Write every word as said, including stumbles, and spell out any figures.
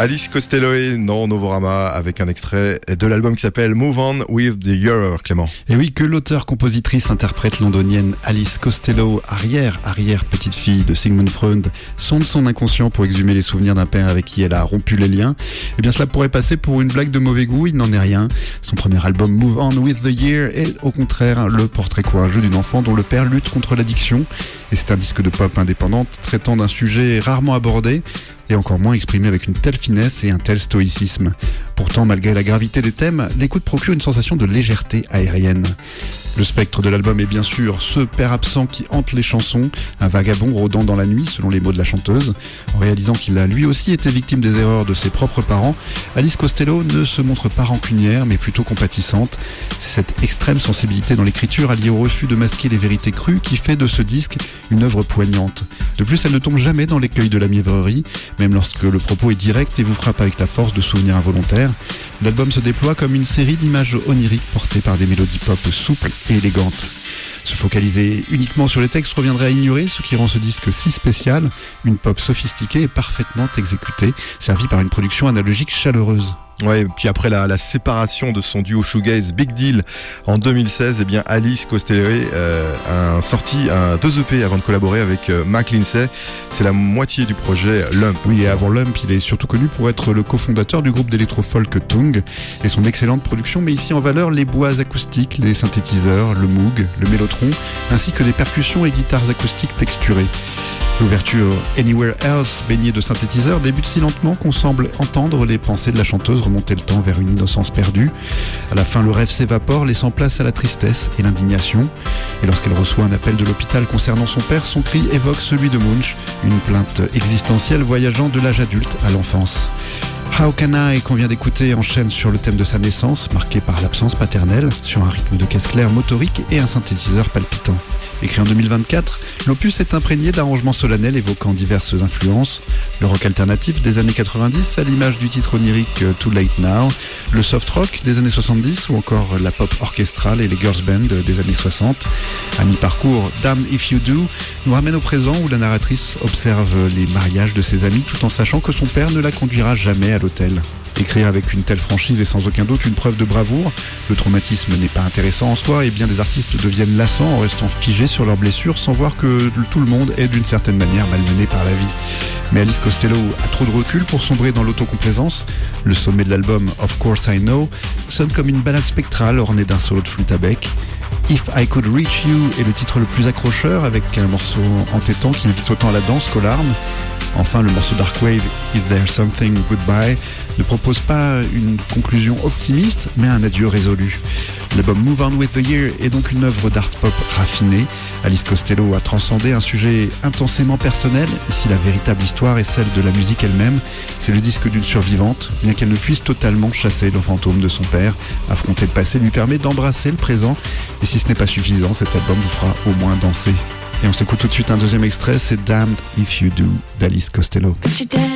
Alice Costello et non Novorama avec un extrait de l'album qui s'appelle Move On with the Year, Clément. Et oui, que l'auteur-compositrice-interprète londonienne Alice Costello, arrière, arrière petite fille de Sigmund Freud, sonde son inconscient pour exhumer les souvenirs d'un père avec qui elle a rompu les liens. Eh bien, cela pourrait passer pour une blague de mauvais goût, il n'en est rien. Son premier album Move On with the Year est au contraire le portrait courageux d'une enfant dont le père lutte contre l'addiction. Et c'est un disque de pop indépendante traitant d'un sujet rarement abordé et encore moins exprimé avec une telle finesse et un tel stoïcisme. Pourtant, malgré la gravité des thèmes, l'écoute procure une sensation de légèreté aérienne. Le spectre de l'album est bien sûr ce père absent qui hante les chansons, un vagabond rôdant dans la nuit, selon les mots de la chanteuse. En réalisant qu'il a lui aussi été victime des erreurs de ses propres parents, Alice Costello ne se montre pas rancunière, mais plutôt compatissante. C'est cette extrême sensibilité dans l'écriture, alliée au refus de masquer les vérités crues, qui fait de ce disque une œuvre poignante. De plus, elle ne tombe jamais dans l'écueil de la mièvrerie, même lorsque le propos est direct et vous frappe avec la force de souvenirs involontaires. L'album se déploie comme une série d'images oniriques portées par des mélodies pop souples et élégantes. Se focaliser uniquement sur les textes reviendrait à ignorer ce qui rend ce disque si spécial, une pop sophistiquée et parfaitement exécutée, servie par une production analogique chaleureuse. Ouais, et puis après la, la séparation de son duo shoegaze Big Deal en deux mille seize, eh bien Alice Costello euh, a sorti un deux E P avant de collaborer avec euh, Mac Lindsay. C'est la moitié du projet Lump. Oui, et avant Lump, il est surtout connu pour être le cofondateur du groupe d'électro-folk Tung et son excellente production met ici en valeur les bois acoustiques, les synthétiseurs, le Moog, le Mellotron, ainsi que des percussions et guitares acoustiques texturées. L'ouverture Anywhere Else, baignée de synthétiseurs, débute si lentement qu'on semble entendre les pensées de la chanteuse remonter le temps vers une innocence perdue. À la fin, le rêve s'évapore, laissant place à la tristesse et l'indignation. Et lorsqu'elle reçoit un appel de l'hôpital concernant son père, son cri évoque celui de Munch, une plainte existentielle voyageant de l'âge adulte à l'enfance. How Can I, qu'on vient d'écouter, enchaîne sur le thème de sa naissance, marqué par l'absence paternelle, sur un rythme de caisse claire motorique et un synthétiseur palpitant. Écrit en deux mille vingt-quatre, l'opus est imprégné d'arrangements solennels évoquant diverses influences. Le rock alternatif des années quatre-vingt-dix, à l'image du titre onirique Too Late Now, le soft rock des années soixante-dix ou encore la pop orchestrale et les girls band des années soixante. À mi-parcours, Damned If You Do nous ramène au présent où la narratrice observe les mariages de ses amis tout en sachant que son père ne la conduira jamais à l'hôtel. Écrire avec une telle franchise est sans aucun doute une preuve de bravoure. Le traumatisme n'est pas intéressant en soi et bien des artistes deviennent lassants en restant figés sur leurs blessures sans voir que tout le monde est d'une certaine manière malmené par la vie. Mais Alice Costello a trop de recul pour sombrer dans l'autocomplaisance. Le sommet de l'album Of Course I Know sonne comme une balade spectrale ornée d'un solo de flûte à bec. If I Could Reach You est le titre le plus accrocheur avec un morceau entêtant qui invite autant à la danse qu'aux larmes. Enfin, le morceau Dark Wave, Is There Something Goodbye, ne propose pas une conclusion optimiste, mais un adieu résolu. L'album Move On With The Year est donc une œuvre d'art pop raffinée. Alice Costello a transcendé un sujet intensément personnel. Ici, la véritable histoire est celle de la musique elle-même. C'est le disque d'une survivante, bien qu'elle ne puisse totalement chasser le fantôme de son père. Affronter le passé lui permet d'embrasser le présent. Et si ce n'est pas suffisant, cet album vous fera au moins danser. Et on s'écoute tout de suite un deuxième extrait, c'est Damned If You Do d'Alice Costello.